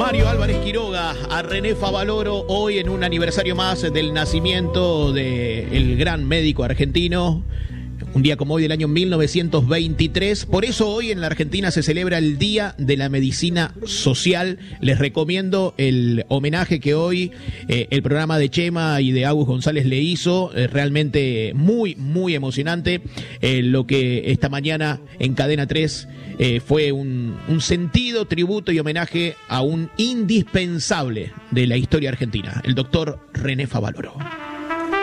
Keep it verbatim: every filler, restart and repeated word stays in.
Mario Álvarez Quiroga, a René Favaloro, hoy en un aniversario más del nacimiento del gran médico argentino. Un día como hoy del año mil novecientos veintitrés. Por eso hoy en la Argentina se celebra el Día de la Medicina Social. Les recomiendo el homenaje que hoy eh, el programa de Chema y de Agus González le hizo. Eh, realmente muy, muy emocionante. Eh, lo que esta mañana en Cadena tres eh, fue un, un sentido tributo y homenaje a un indispensable de la historia argentina, el doctor René Favaloro.